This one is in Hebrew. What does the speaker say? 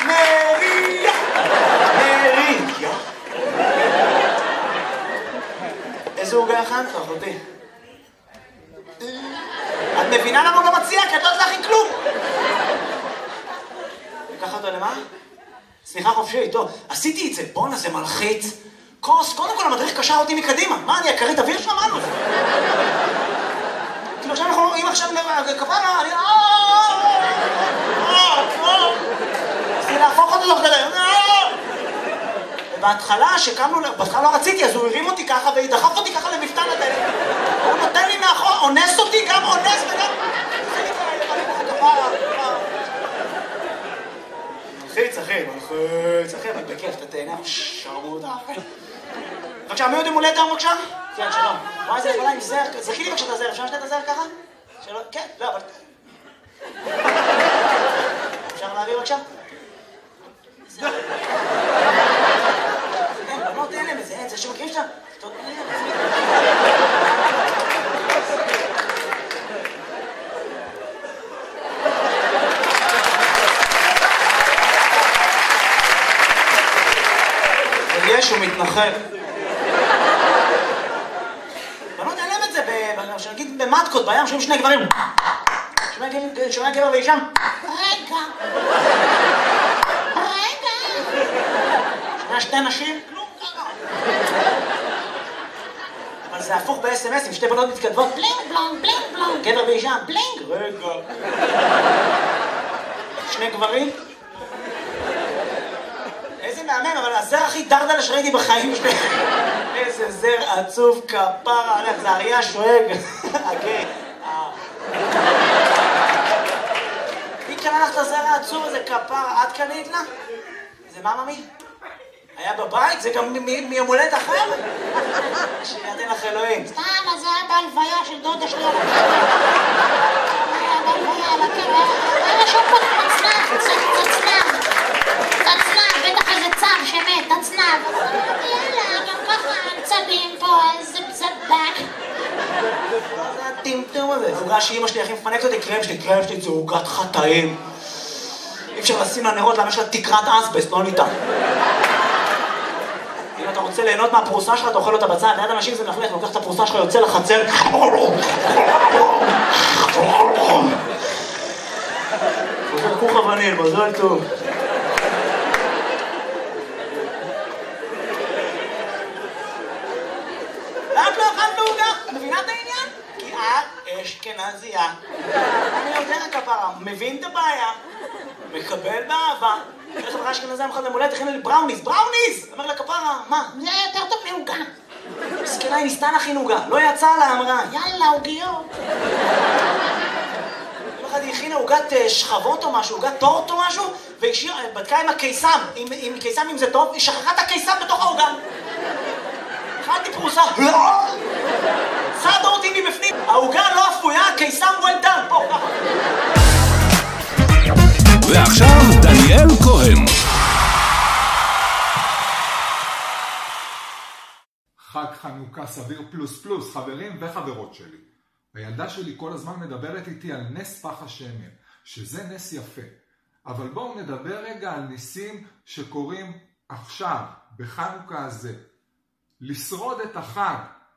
מריה! מריה! איזה עוגה הכנת, אחותי? את מבינה למה הוא לא מציע? כי את לא יודעת להכין כלום! ניקח אותו למה? סליחה חופשי, טוב. עשיתי את זה, בונה, זה מלחיץ. קודם כל המדריך קשר אותי מקדימה. מה, אני הכרית אוויר שם? מה זה? כאילו עכשיו אנחנו, אם עכשיו כפרה, אני... עשיתי להפוך אותו תוך כדי. ובהתחלה, שקמנו, בהתחלה לא רציתי, אז הוא הרים אותי ככה ודחף אותי ככה למפתן הדלת. הוא נותן לי מאחור, אונס אותי, גם אונס וגם... מלחיץ, אחי, אבל בכיף, אתה תהנה, שרמוטה, אחי. בבקשה, מי עוד יום הולדת היום בבקשה? כן, שלום. וואי, זה יכולה עם זר, זכי לי בבקשה את הזר, אפשר לשתת את הזר ככה? שלום, כן, לא, אבל... אפשר להעביר בבקשה? זר. אין, בנות, אין להם את זה, אין, זה שמכירים שאתה... יש, הוא מתנחל. בנות, אין להם את זה, שנגיד במטקות, בים, שומעים שני גברים. שומע גבר ואישה? רגע. שומע שתי נשים? כלום ככה. אבל זה הפוך ב-SMS, עם שתי בנות מתכתבות. בלינג בלונג, בלינג בלונג. גבר ואישה? בלינג. רגע. שני גברים? איזה מהמם, אבל הזר הכי דרדלה שראיתי בחיים שלי. איזה זר עצוב כפרה עליך, זה אריה שואג. אוקיי. מי קנה לך את הזר העצוב הזה כפרה? את קנית לה? זה מה ממי? היה בבית? זה גם מיום הולדת אחר? שיתן לך אלוהים. סתם, אז זה היה בהלוויה של דודה שלי על הקבר. היה בהלוויה על הקבר. היה שם פה תצנב. בטח איזה צב שמת, תצנב. יאללה, גם ככה צבים פה, איזה צבק. מה זה הטמטום הזה? עוגה שאמא שלי הכי מפנקת אותי, קרם שלי זה עוגת חטאים. אי אפשר לשים לנרות, למה יש לה תקרת אסבסט, לא ניתן. אם אתה רוצה ליהנות מהפרוסה שלך, אתה אוכל אותה בצד, ליד אנשים זה מלכלך, לוקח את הפרוסה שלך, יוצא לחצר. חוזר כוך אבנים, מזל טוב. את לא אכלת עוגה? מבינה את העניין? כי את אשכנזייה. אני יודע כפרה, מבין את הבעיה, מקבל באהבה. איך חברה אשכנזייה מחד למולדת, הכינה לי בראוניז. אומר לה כפרה, מה? זה יותר טוב מעוגה. מסכנה, היא ניסתה להכין עוגה, לא יצאה לה, אמרה. יאללה, עוגיות. יום אחד היא הכינה עוגת שכבות או משהו, עוגת טורט או משהו, והיא בדקה עם הקיסם, עם קיסם אם זה טוב, היא שכחה את הקיסם בתוך העוגה. אכלתי פרוסה, צדה אותי מבפנים, העוגה לא אפויה, הקיסם well done, פה, ככה. ועכשיו דניאל כהן. חג חנוכה סביר פלוס פלוס, חברים וחברות שלי. הילדה שלי כל הזמן מדברת איתי על נס פח השמן, שזה נס יפה. אבל בואו נדבר רגע על ניסים שקורים עכשיו, בחנוכה הזה. לשרוד את החג